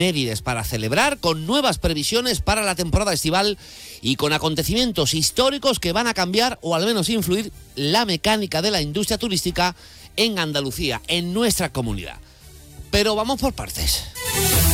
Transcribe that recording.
efemérides para celebrar, con nuevas previsiones para la temporada estival y con acontecimientos históricos que van a cambiar o al menos influir la mecánica de la industria turística en Andalucía, en nuestra comunidad. Pero vamos por partes.